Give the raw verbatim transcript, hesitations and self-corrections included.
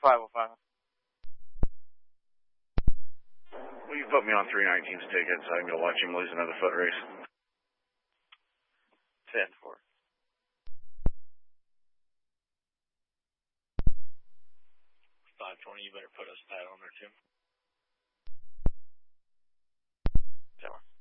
five oh five. Will you put me on three nineteen's ticket so I can go watch him lose another foot race? ten four. five twenty, you better put us that on there too. ten one.